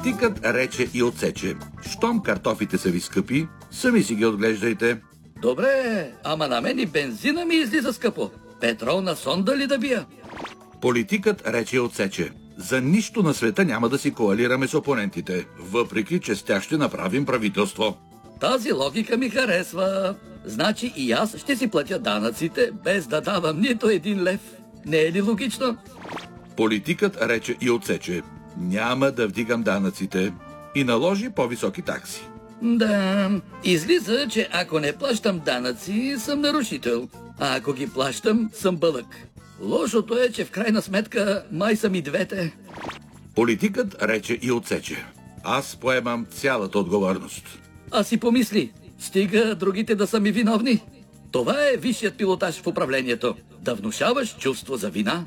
Политикът рече и отсече: щом картофите са ви скъпи, сами си ги отглеждайте. Добре, ама на мен и бензина ми излиза скъпо. Петрол на сонда ли да бия? Политикът рече и отсече: за нищо на света няма да си коалираме с опонентите, въпреки че с тях ще направим правителство. Тази логика ми харесва. Значи и аз ще си платя данъците, без да давам нито един лев. Не е ли логично? Политикът рече и отсече: няма да вдигам данъците, и наложи по-високи такси. Да, излиза, че ако не плащам данъци, съм нарушител, а ако ги плащам, съм бълък. Лошото е, че в крайна сметка май са ми двете. Политикът рече и отсече: аз поемам цялата отговорност. А си помисли, стига другите да са ми виновни. Това е висшият пилотаж в управлението. Да внушаваш чувство за вина.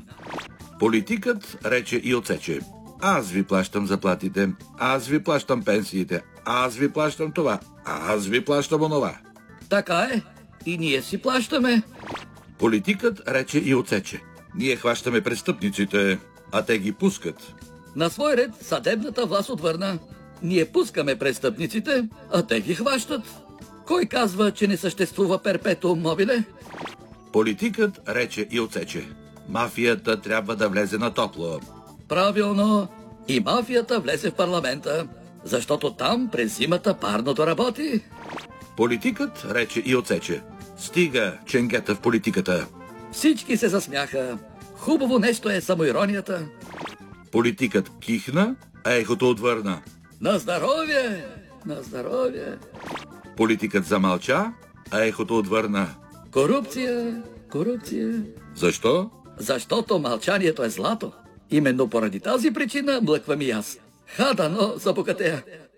Политикът рече и отсече: аз ви плащам заплатите, аз ви плащам пенсиите, аз ви плащам това, аз ви плащам онова. Така е. И ние си плащаме. Политикът рече и отсече: ние хващаме престъпниците, а те ги пускат. На свой ред съдебната власт отвърна: ние пускаме престъпниците, а те ги хващат. Кой казва, че не съществува перпетуум мобиле? Политикът рече и отсече: мафията трябва да влезе на топло. Правилно. И мафията влезе в парламента, защото там през зимата парното работи. Политикът рече и отсече: стига ченгета в политиката. Всички се засмяха. Хубаво нещо е самоиронията. Политикът кихна, а ехото отвърна: На здравие! На здравие! Политикът замълча, а ехото отвърна: Корупция! Корупция! Защо? Защото мълчанието е злато. Именно поради тази причина млъквам и аз. Хадано за богатея.